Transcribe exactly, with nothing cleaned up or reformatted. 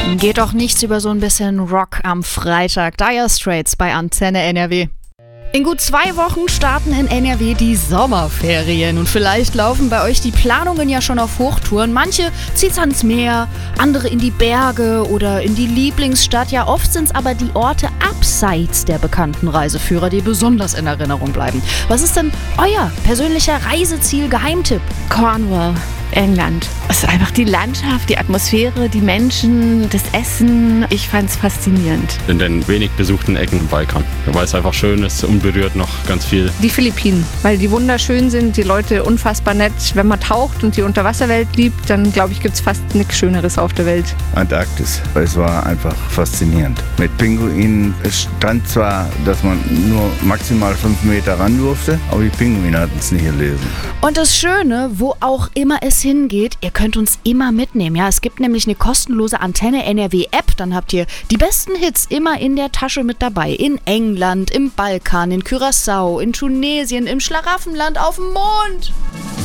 Geht doch nichts über so ein bisschen Rock am Freitag. Dire Straits bei Antenne N R W. In gut zwei Wochen starten in N R W die Sommerferien und vielleicht laufen bei euch die Planungen ja schon auf Hochtouren. Manche zieht's ans Meer, andere in die Berge oder in die Lieblingsstadt. Ja, oft sind's aber die Orte abseits der bekannten Reiseführer, die besonders in Erinnerung bleiben. Was ist denn euer persönlicher Reiseziel-Geheimtipp? Cornwall, England. Es ist einfach die Landschaft, die Atmosphäre, die Menschen, das Essen. Ich fand es faszinierend. In den wenig besuchten Ecken im Balkan, weil es einfach schön ist, unberührt noch ganz viel. Die Philippinen, weil die wunderschön sind, die Leute unfassbar nett. Wenn man taucht und die Unterwasserwelt liebt, dann glaube ich, gibt es fast nichts Schöneres auf der Welt. Antarktis, es war einfach faszinierend. Mit Pinguinen, es stand zwar, dass man nur maximal fünf Meter ran durfte, aber die Pinguine hatten es nicht gelesen. Und das Schöne, wo auch immer es hingeht, ihr könnt uns immer mitnehmen. Ja, es gibt nämlich eine kostenlose Antenne N R W App. Dann habt ihr die besten Hits immer in der Tasche mit dabei. In England, im Balkan, in Curaçao, in Tunesien, im Schlaraffenland, auf dem Mond.